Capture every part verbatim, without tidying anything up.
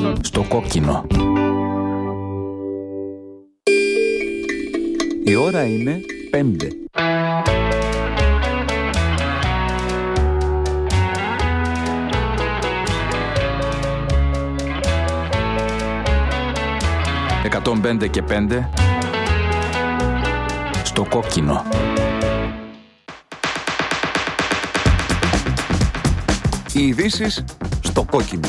Στο κόκκινο. Η ώρα είναι πέντε. εκατόν πέντε και πέντε. Στο κόκκινο. Οι ειδήσεις στο κόκκινο.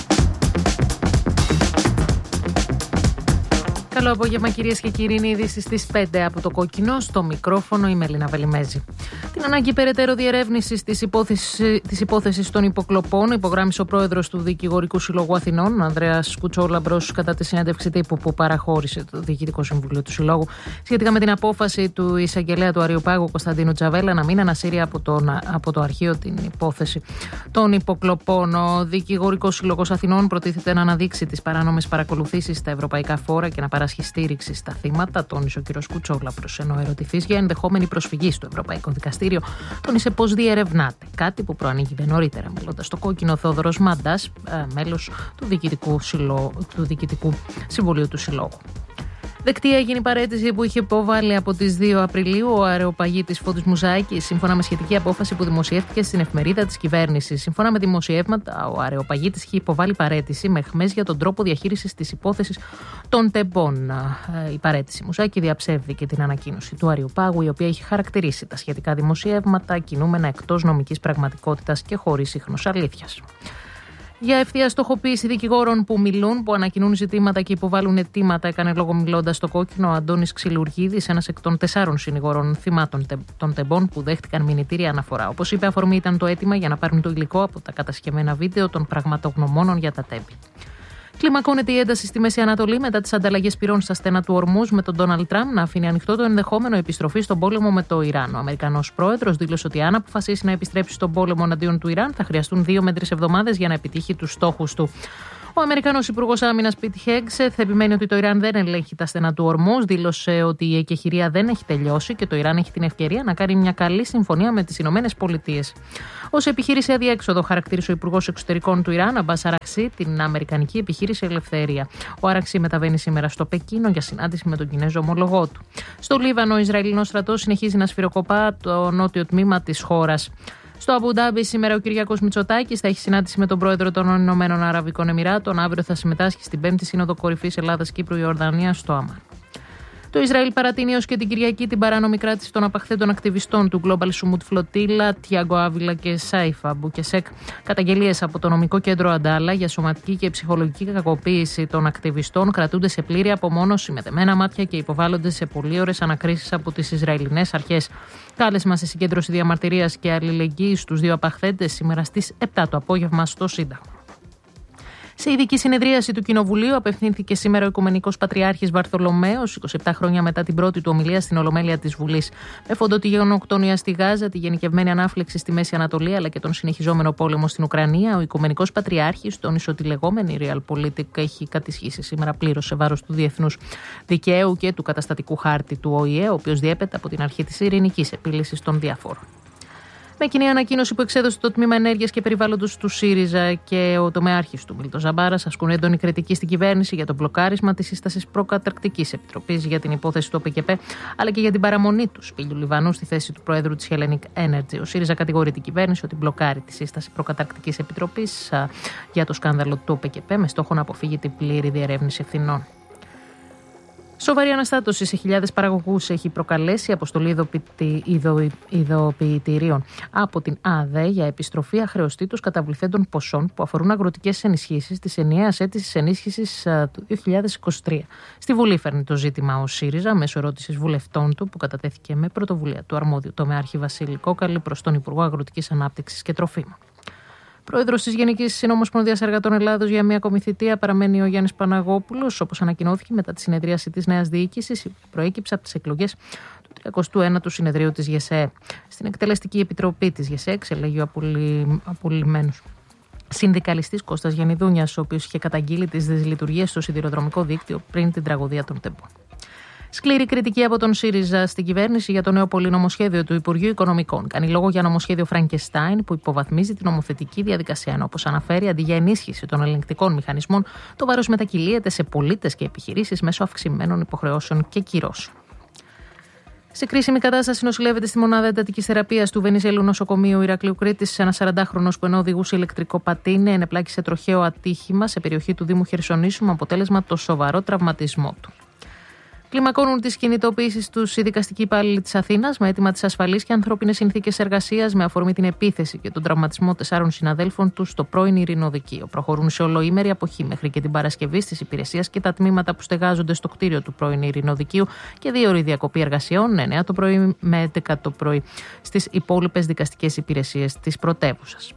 Καλό απόγευμα, κυρίες και κύριοι. Είναι οι ειδήσεις στις πέντε από το κόκκινο. Στο μικρόφωνο η Μελίνα Βελιμέζη. Την ανάγκη περαιτέρω διερεύνησης της υπόθεσης, της υπόθεσης των υποκλοπών υπογράμμισε ο πρόεδρος του Δικηγορικού Συλλόγου Αθηνών, ο Ανδρέας Κουτσόλαμπρος, κατά τη συνέντευξη τύπου που παραχώρησε το Διοικητικό Συμβούλιο του Συλλόγου σχετικά με την απόφαση του εισαγγελέα του Αριοπάγου Κωνσταντίνου Τζαβέλα να μην ανασύρει από, τον, από το αρχείο την υπόθεση των υποκλοπών. Ο Δικηγορικός Σύλλογος Αθηνών προτίθεται να αναδείξει τις παράνομες παρακολουθήσεις στα ευρωπαϊκά φόρα και να παράσχει στήριξη στα θύματα, τόνισε ο κ. Κουτσόλαμπρος, ενώ ερωτηθείς για ενδεχόμενη προσφυγή στο Ευρωπαϊκό Δικαστήριο, τόνισε πως διερευνάται. Κάτι που προανήγγειλε νωρίτερα, μιλώντας στο κόκκινο, Θόδωρος Μάντας, μέλος του Διοικητικού, Συλλο... του Διοικητικού Συμβουλίου του Συλλόγου. Δεκτή έγινε η παραίτηση που είχε υποβάλει από τις δύο Απριλίου ο αεροπαγήτης Φώτης Μουζάκης, σύμφωνα με σχετική απόφαση που δημοσιεύτηκε στην εφημερίδα της κυβέρνησης. Σύμφωνα με δημοσιεύματα, ο αεροπαγήτης είχε υποβάλει παραίτηση με αιχμές για τον τρόπο διαχείρισης της υπόθεσης των τεμπών. Η παραίτηση Μουζάκη διαψεύδει την ανακοίνωση του Αριοπάγου, η οποία είχε χαρακτηρίσει τα σχετικά δημοσιεύματα κινούμενα εκτός νομικής πραγματικότητας και χωρίς ίχνος αλήθειας. Για ευθεία στοχοποίηση δικηγόρων που μιλούν, που ανακοινούν ζητήματα και υποβάλλουν αιτήματα, έκανε λόγο μιλώντας στο κόκκινο ο Αντώνης Ξυλουργίδης, ένας εκ των τεσσάρων συνηγόρων θυμάτων των τεμπών που δέχτηκαν μηνυτήρια αναφορά. Όπως είπε, αφορμή ήταν το αίτημα για να πάρουν το υλικό από τα κατασκευμένα βίντεο των πραγματογνωμόνων για τα τέμπη. Κλιμακώνεται η ένταση στη Μέση Ανατολή μετά τις ανταλλαγές πυρών στα στένα του Ορμούζ, με τον Ντόναλντ Τραμπ να αφήνει ανοιχτό το ενδεχόμενο επιστροφή στον πόλεμο με το Ιράν. Ο Αμερικανός πρόεδρος δήλωσε ότι αν αποφασίσει να επιστρέψει στον πόλεμο εναντίον του Ιράν, θα χρειαστούν δύο με τρεις εβδομάδες για να επιτύχει τους στόχους του. Ο Αμερικανός Υπουργός Άμυνας Πιτ Χέγκσεθ επιμένει ότι το Ιράν δεν ελέγχει τα στενά του Ορμούζ, δήλωσε ότι η εκεχηρία δεν έχει τελειώσει και το Ιράν έχει την ευκαιρία να κάνει μια καλή συμφωνία με τις Ηνωμένες Πολιτείες. Ως επιχείρηση αδιέξοδο, χαρακτήρισε ο Υπουργός Εξωτερικών του Ιράν, Αμπάς Αραξί, την Αμερικανική επιχείρηση Ελευθερία. Ο Αραξί μεταβαίνει σήμερα στο Πεκίνο για συνάντηση με τον Κινέζο ομολογό του. Στο Λίβανο, ο Ισραηλινός στρατός συνεχίζει να σφυροκοπά το νότιο τμήμα της χώρας. Στο Αμπουντάμπι σήμερα ο Κυριάκος Μητσοτάκης θα έχει συνάντηση με τον πρόεδρο των Ηνωμένων Αραβικών Εμιράτων. Αύριο θα συμμετάσχει στην πέμπτη Σύνοδο Κορυφής Ελλάδας-Κύπρου-Ιορδανίας στο Αμάν. Το Ισραήλ παρατείνει έως και την Κυριακή την παράνομη κράτηση των απαχθέντων ακτιβιστών του Global Sumut Flotilla, Τιάγκο Άβιλα και Σάιφα Μπουκεσέκ. Καταγγελίες από το νομικό κέντρο Αντάλα για σωματική και ψυχολογική κακοποίηση των ακτιβιστών κρατούνται σε πλήρη απομόνωση με δεμένα μάτια και υποβάλλονται σε πολλή ώρες ανακρίσεις από τις Ισραηλινές αρχές. Κάλεσμα σε συγκέντρωση διαμαρτυρίας και αλληλεγγύης στους δύο απαχθέντες σήμερα στις επτά το απόγευμα στο Σύνταγμα. Σε ειδική συνεδρίαση του Κοινοβουλίου απευθύνθηκε σήμερα ο Οικουμενικός Πατριάρχης Βαρθολομαίος, είκοσι επτά χρόνια μετά την πρώτη του ομιλία στην Ολομέλεια της Βουλής. Με φόντο τη γενοκτονία στη Γάζα, τη γενικευμένη ανάφλεξη στη Μέση Ανατολή αλλά και τον συνεχιζόμενο πόλεμο στην Ουκρανία, ο Οικουμενικός Πατριάρχης τόνισε ότι η λεγόμενη Realpolitik έχει κατησχίσει σήμερα πλήρως σε βάρος του διεθνούς δικαίου και του καταστατικού χάρτη του Ο Η Ε, ο οποίος διέπεται από την αρχή της ειρηνικής επίλυσης των διαφόρων. Με κοινή ανακοίνωση που εξέδωσε το Τμήμα Ενέργειας και Περιβάλλοντος του ΣΥΡΙΖΑ και ο τομεάρχης του Μίλτος Ζαμπάρας ασκούν έντονη κριτική στην κυβέρνηση για το μπλοκάρισμα της σύστασης προκαταρκτικής επιτροπής για την υπόθεση του ΟΠΕΚΕΠ, αλλά και για την παραμονή του Σπύλιου Λιβανού στη θέση του Προέδρου της Hellenic Energy. Ο ΣΥΡΙΖΑ κατηγορεί την κυβέρνηση ότι μπλοκάρει τη σύσταση προκαταρκτικής επιτροπής για το σκάνδαλο του ΟΠΕΚΕΠ με στόχο να αποφύγει την πλήρη διερεύνηση ευθυνών. Σοβαρή αναστάτωση σε χιλιάδες παραγωγούς έχει προκαλέσει η αποστολή ειδοποιητηρίων από την ΑΔΕ για επιστροφή αχρεωστήτως καταβληθέντων ποσών που αφορούν αγροτικές ενισχύσεις της ενιαίας αίτησης ενίσχυσης του δύο χιλιάδες είκοσι τρία. Στη Βουλή φέρνει το ζήτημα ο ΣΥΡΙΖΑ μέσω ερώτησης βουλευτών του που κατατέθηκε με πρωτοβουλία του αρμόδιου τομεάρχη Βασίλη Κόκαλη προς τον Υπουργό Αγροτικής Ανάπτυξης και Τροφίμων. Πρόεδρος της Γενικής Συνομοσπονδίας Εργατών Ελλάδος για μία ακόμη θητεία παραμένει ο Γιάννης Παναγόπουλος, όπως ανακοινώθηκε μετά τη συνεδρίαση της νέας διοίκησης, που προέκυψε από τις εκλογές του τριακοστού ένατου συνεδρίου της ΓΕΣΕΕ. Στην εκτελεστική επιτροπή της ΓΕΣΕΕ εξελέγει ο απολυ... απολυμμένος συνδικαλιστής Κώστας Γενιδούνιας, ο οποίος είχε καταγγείλει τις δυσλειτουργίες στο σιδηροδρομικό δίκτυο πριν την τραγωδία των τεμπών. Σκληρή κριτική από τον ΣΥΡΙΖΑ στην κυβέρνηση για το νέο πολυνομοσχέδιο του Υπουργείου Οικονομικών. Κάνει λόγο για νομοσχέδιο Φραγκεστάιν που υποβαθμίζει την νομοθετική διαδικασία. Ενώ, όπως αναφέρει, αντί για ενίσχυση των ελεγκτικών μηχανισμών, το βάρος μετακυλίεται σε πολίτες και επιχειρήσεις μέσω αυξημένων υποχρεώσεων και κυρώσεων. Σε κρίσιμη κατάσταση νοσηλεύεται στη μονάδα εντατικής θεραπείας του Βενιζέλου Νοσοκομείου Ηρακλείου Κρήτης ένας σαραντάχρονος που ενώ οδηγούσε ηλεκτρικό πατίνι ενεπλάκη σε τροχαίο ατύχημα σε περιοχή του Δήμου Χερσονήσου με αποτέλεσμα το σοβαρό τραυματισμό του. Κλιμακώνουν τις κινητοποιήσεις τους οι δικαστικοί υπάλληλοι της Αθήνας με αίτημα της ασφαλής και ανθρώπινες συνθήκες εργασίας με αφορμή την επίθεση και τον τραυματισμό τεσσάρων συναδέλφων τους στο πρώην Ειρηνοδικείο. Προχωρούν σε ολοήμερη αποχή μέχρι και την Παρασκευή στις υπηρεσίες και τα τμήματα που στεγάζονται στο κτίριο του πρώην Ειρηνοδικείου και δύο ώρη διακοπή εργασιών, εννέα το πρωί με έντεκα το πρωί, στις υπόλοιπες δικαστικές υπηρεσίες της πρωτεύουσας.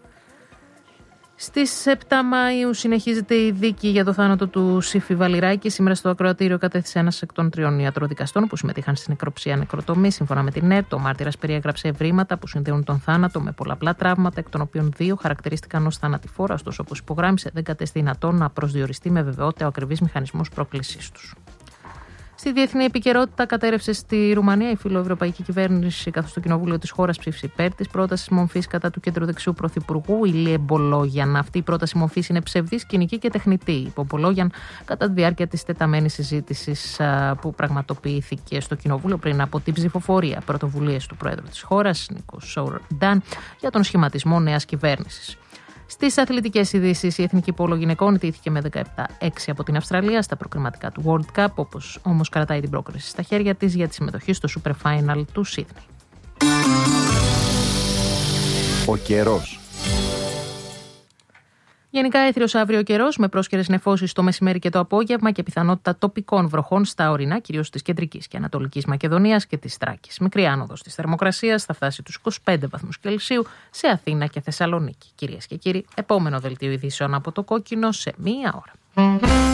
Στις επτά Μαΐου συνεχίζεται η δίκη για το θάνατο του Σύφη Βαλιράκη. Σήμερα στο ακροατήριο κατέθεσε ένας εκ των τριών ιατροδικαστών που συμμετείχαν στην νεκροψία νεκροτομή. Σύμφωνα με την ΕΡΤ, ο μάρτυρας περιέγραψε ευρήματα που συνδέουν τον θάνατο με πολλαπλά τραύματα, εκ των οποίων δύο χαρακτηρίστηκαν ως θανατηφόρα. Ωστόσο, όπως υπογράμμισε, δεν κατέστη δυνατόν να προσδιοριστεί με βεβαιότητα ο ακριβής μηχανισμός πρόκλησής τους. Στη διεθνή επικαιρότητα, κατέρευσε στη Ρουμανία η φιλοευρωπαϊκή κυβέρνηση, καθώς το κοινοβούλιο της χώρας ψήφισε υπέρ της πρότασης μομφής κατά του κεντροδεξιού πρωθυπουργού Ηλίε Μπολόγιαν. Αυτή η πρόταση μομφής είναι ψευδής, κοινική και τεχνητή, είπε ο Μπολόγιαν κατά τη διάρκεια της τεταμένης συζήτησης που πραγματοποιήθηκε στο κοινοβούλιο πριν από την ψηφοφορία πρωτοβουλίες του πρόεδρου της χώρας, Νίκο Σορντάν, για τον σχηματισμό νέας κυβέρνησης. Στις αθλητικές ειδήσεις, η εθνική πόλο γυναικών ιτήθηκε με δεκαεπτά έξι από την Αυστραλία στα προκριματικά του World Cup, όπως όμως κρατάει την πρόκριση στα χέρια της για τη συμμετοχή στο Super Final του Σίδνεϊ. Ο καιρός. Γενικά έθριος αύριο ο καιρός με πρόσκαιρες νεφώσεις το μεσημέρι και το απόγευμα και πιθανότητα τοπικών βροχών στα ορεινά, κυρίως της κεντρικής και ανατολικής Μακεδονίας και της Θράκης. Μικρή άνοδος της θερμοκρασίας θα φτάσει τους είκοσι πέντε βαθμούς Κελσίου σε Αθήνα και Θεσσαλονίκη. Κυρίες και κύριοι, επόμενο δελτίο ειδήσεων από το Κόκκινο σε μία ώρα.